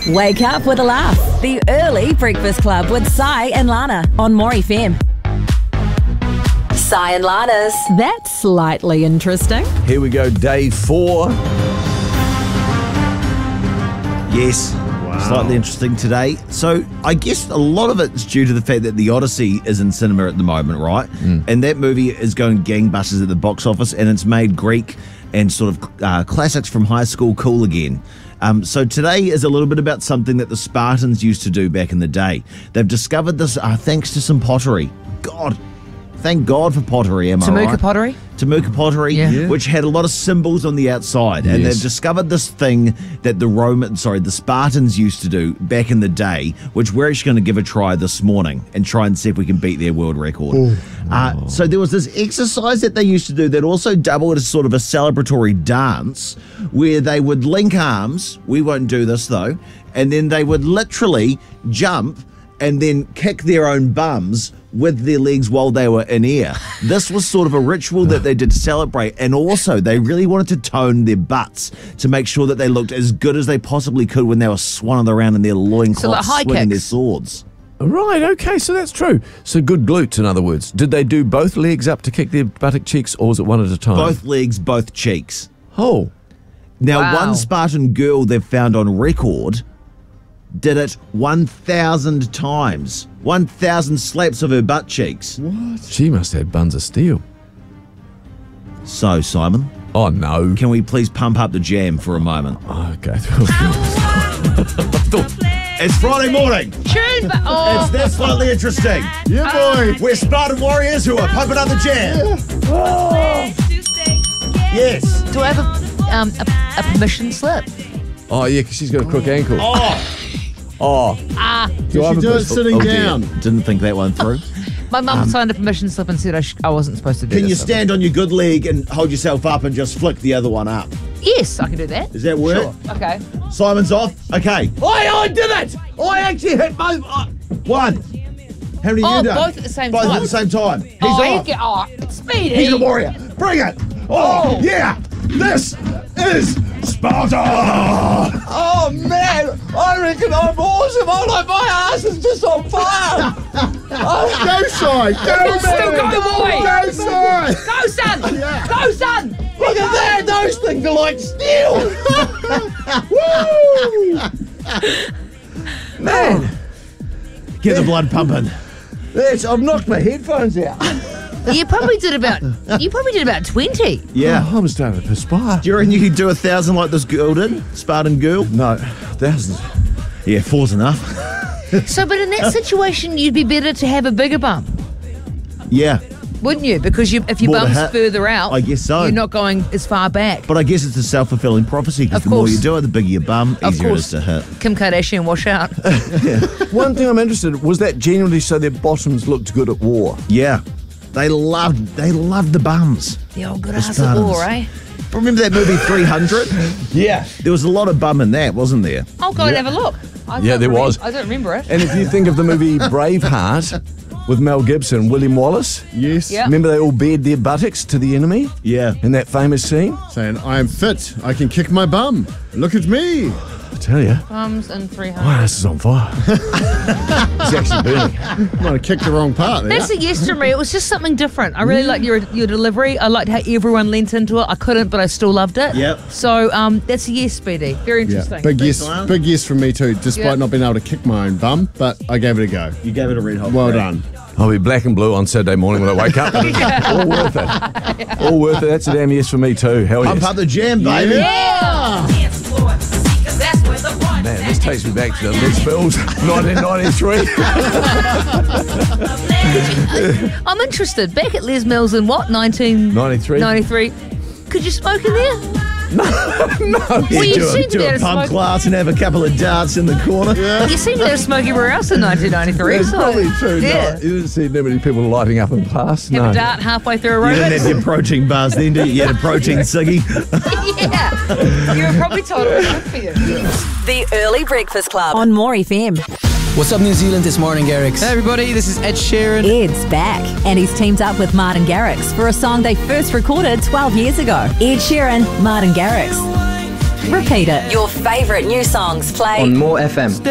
Wake up with a laugh. The Early Breakfast Club with Sai and Lana on More FM. Sai and Lana's That's Slightly Interesting. Here we go, day 4. Yes, slightly interesting today. So I guess a lot of it's due to the fact that The Odyssey is in cinema at the moment, right? And that movie is going gangbusters at the box office, and it's made Greek and sort of classics from high school cool again. So today is a little bit about something that the Spartans used to do back in the day. They've discovered this thanks to some pottery. Thank God for pottery, am I right? Temuka pottery? Temuka pottery, which had a lot of symbols on the outside. And they've discovered this thing that the Spartans used to do back in the day, which we're actually going to give a try this morning and try and see if we can beat their world record. So there was this exercise that they used to do that also doubled as sort of a celebratory dance where they would link arms. We won't do this though. And then they would literally jump and then kick their own bums with their legs while they were in air. This was sort of a ritual that they did to celebrate, and also they really wanted to tone their butts to make sure that they looked as good as they possibly could when they were swanning around in their loincloths, swinging their swords. Right, okay, so that's true. So good glutes, in other words. Did they do both legs up to kick their buttock cheeks, or was it one at a time? Both legs, both cheeks. Oh. Now, one Spartan girl they've found on record did it 1,000 times. 1,000 slaps of her butt cheeks. What? She must have buns of steel. So, Simon. Oh, no. Can we please pump up the jam for a moment? Oh, okay. It's Friday morning. Tune, but It's That's Slightly Interesting. Yeah, boy. We're Spartan warriors who are pumping up the jam. Yes. do I have a permission slip? Oh, yeah, because she's got a crook ankle. Oh. Do I have do it sitting down. Didn't think that one through. My mum signed a permission slip and said I wasn't supposed to do Can this. you stand on your good leg and hold yourself up and just flick the other one up? Yes, I can do that. Does that work? Sure. Okay. Simon's off. Okay. I did it! I actually hit both. One. How many have you done? Both at the same Both time. at the same time. He's off. Speedy. He's a warrior. Bring it. Oh, yeah. This is Sparta. Oh man, I reckon I'm awesome. I'm like, my ass is just on fire. Go, Si! Go, Still man! go, boy. Go, Si! Go, son. Yeah. Go, son. Look at that, those things are like steel. Man, Get the blood pumping. I've knocked my headphones out. You probably did about 20. Yeah. Oh, I'm starting to perspire. Do you reckon you could do 1,000 like this girl did? Spartan girl? No, thousands. Yeah, 4's enough. So, but in that situation, you'd be better to have a bigger bum, Yeah. wouldn't you? Because if your More to bum's hit. further out, I guess so. you're not going as far back. But I guess it's a self-fulfilling prophecy because Of the more course. you do it, the bigger your bum, Of easier it course. is to hit. Kim Kardashian wash out. One thing I'm interested in, was that genuinely so their bottoms looked good at war? Yeah. They loved the bums. The old good The ass of Spartans. war, eh? Remember that movie 300? Yeah. There was a lot of bum in that, wasn't there? I'll go and have a look. Yeah, there was. I don't remember it. And if you think of the movie Braveheart with Mel Gibson, William Wallace, Yes. Yeah. remember they all bared their buttocks to the enemy Yeah. in that famous scene? Saying, I am fit. I can kick my bum. Look at me. I tell you, Bums and 300. my ass is on fire. It's actually burning. Might have kicked the wrong part there. That's a yes to me. It was just something different. I really liked your delivery. I liked how everyone leant into it. I couldn't, but I still loved it. Yep. So that's a yes, Speedy. Very interesting. Big Thanks, yes, Lana. big yes from me too, despite Yeah. not being able to kick my own bum, but I gave it a go. You gave it a red hot. Well crack. done. I'll be black and blue on Saturday morning when I wake up. All worth it. All worth it. That's a damn yes for me too. Hell Pump yes. up the jam, baby. Yeah. Man, this takes me back to the Les Mills, 1993. I'm interested. Back at Les Mills in what? 93. 93. Could you smoke in there? Yeah, Well, you do seem a, to do be a able to pump smoke. glass and have a couple of darts in the corner. You seem to have smoked everywhere else in 1993. That's so, probably true. Yeah. No, you didn't see that many people lighting up in class. Have No. a dart halfway through a You didn't aerobics. have your protein bars then, did you? You had a protein ciggy. Yeah. You were probably told it was good for you. The Early Breakfast Club on More FM. What's up, New Zealand? This morning, Garrix. Hey everybody, this is Ed Sheeran. Ed's back, and he's teamed up with Martin Garrix for a song they first recorded 12 years ago. Ed Sheeran, Martin Garrix. Repeat it. Your favourite new songs play on More FM.